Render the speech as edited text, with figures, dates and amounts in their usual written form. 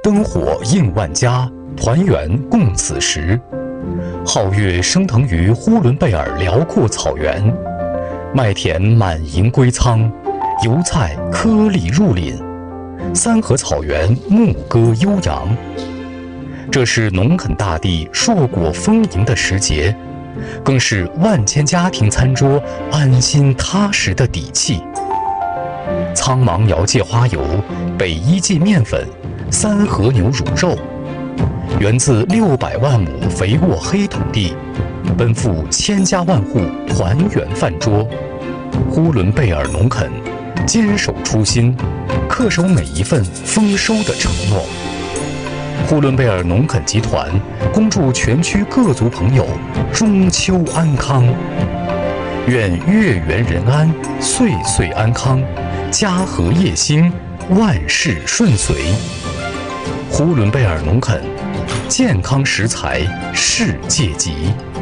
灯火映万家，团圆共此时。皓月升腾于呼伦贝尔辽阔草原，麦田满盈归仓，油菜颗粒入林，三河草原牧歌悠扬。这是农垦大地硕果丰盈的时节，更是万千家庭餐桌安心踏实的底气。苍茫瑶界花油，北一界面粉，三和牛乳肉，源自600万亩肥沃黑土地，奔赴千家万户团圆饭桌。呼伦贝尔农垦，坚守初心，恪守每一份丰收的承诺。呼伦贝尔农垦集团恭祝全区各族朋友中秋安康，愿月圆人安，岁岁安康，家和业兴，万事顺遂。呼伦贝尔农垦，健康食材世界级。